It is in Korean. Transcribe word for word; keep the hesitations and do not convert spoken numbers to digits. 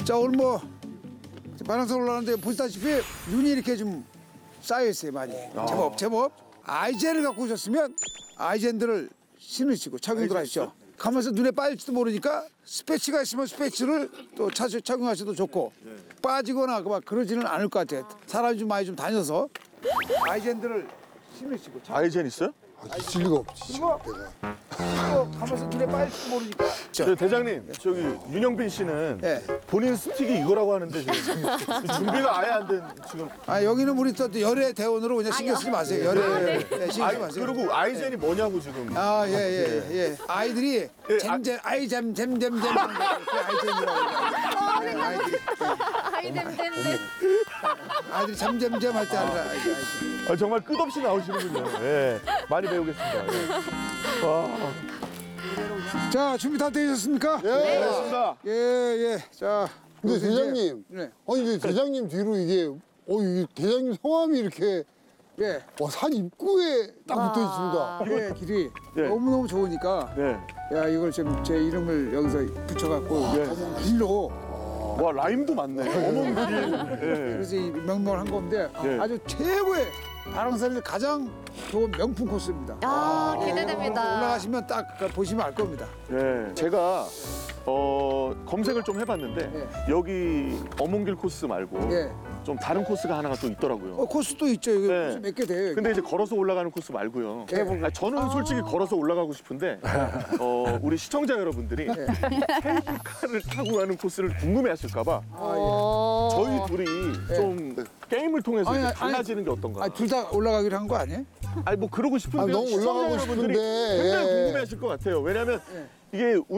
자 오늘 뭐 반항선 올라가는데 보시다시피 눈이 이렇게 좀 쌓여 있어요 많이. 제법 제법. 아이젠을 갖고 오셨으면 아이젠들을 신으시고 착용들 하시죠. 가면서 눈에 빠질지도 모르니까 스패치가 있으면 스패치를 또 차- 착용하셔도 좋고 빠지거나 막 그러지는 않을 것 같아요. 사람이 좀 많이 좀 다녀서 아이젠들을 신으시고 착용- 아이젠 있어요? 아, 있을 리가 없지. 그리고 내가. 또 가면서 눈에 빠질지도 모르니까. 저 대장님, 저기 윤영빈 씨는 네. 본인 스틱이 이거라고 하는데 지금 준비가 아예 안 된 지금. 아 여기는 우리 또 열애 대원으로 그냥 신경 쓰지 마세요. 열애 네, 신경 아, 쓰지 마세요. 그리고 아이젠이 뭐냐고 지금. 아, 예, 예, 예. 아이들이 예, 잼잼, 아이잼, 잼잼잼 하는 거. 그게 아이잼이라고 그래요. 네, 아이들이. 아이템템템. 아이들이 잼잼잼 할 때 하는 거. 아이들, 아이들. 아, 정말 끝없이 나오시는군요. 예, 많이 배우겠습니다. 예. 와, 자, 준비 다 되셨습니까? 예. 고맙습니다. 예, 예. 자. 근데 여기서 대장님, 이제- 네. 아니 근데 대장님 뒤로 이게 어 이게 대장님 성함이 이렇게 예. 와, 산 입구에 딱 붙어 있습니다. 예, 길이 예. 너무너무 좋으니까. 네. 야, 이걸 좀 제 이름을 여기서 붙여갖고 예. 어머 길로. 와, 라임도 많네. 어몽들이. 예. 그래서 이 명명을 한 건데 예. 아주 최고의 바랑산에서 가장 좋은 명품 코스입니다. 아, 예, 기대됩니다. 올라가시면 딱 보시면 알 겁니다. 예. 제가 어, 검색을 좀 해봤는데 예. 여기 어몽길 코스 말고 예. 좀 다른 코스가 하나가 또 있더라고요. 어, 코스도 있죠. 이거 네. 몇 개 돼요. 근데 이제 걸어서 올라가는 코스 말고요. 예. 아, 저는 솔직히 걸어서 올라가고 싶은데 어, 우리 시청자 여러분들이 예. 케이블카를 타고 가는 코스를 궁금해하실까봐 아, 예. 오. 저희 둘이 좀 게임을 통해서 아니, 이렇게 아니, 달라지는 게 어떤가? 아, 둘 다 올라가기로 한 거 아니에요? 아니 뭐 그러고 싶은데 아, 너무 올라가고 싶은데. 굉장히 예. 궁금해하실 것 같아요. 왜냐하면 예. 이게